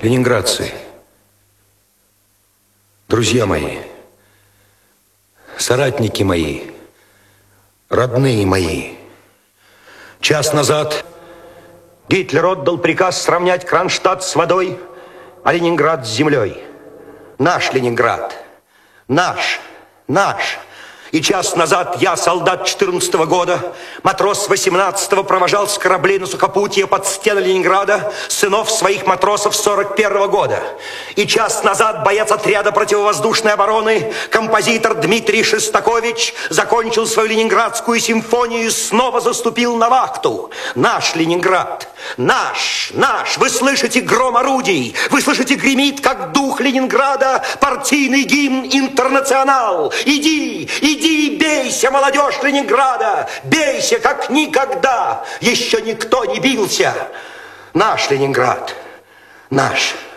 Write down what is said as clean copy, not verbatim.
Ленинградцы, друзья мои, соратники мои, родные мои, час назад Гитлер отдал приказ сравнять Кронштадт с водой, а Ленинград с землей. Наш Ленинград, наш. И час назад я, солдат 14-го года, матрос 18-го, провожал с кораблей на сухопутье под стены Ленинграда сынов своих матросов 41-го года. И час назад боец отряда противовоздушной обороны, композитор Дмитрий Шестакович, закончил свою ленинградскую симфонию и снова заступил на вахту. Наш Ленинград, наш. Вы слышите гром орудий, вы слышите гремит, как дух Ленинграда, партийный гимн «Интернационал». Иди, бейся, молодежь Ленинграда, бейся, как никогда. Еще никто не бился. Наш Ленинград, наш.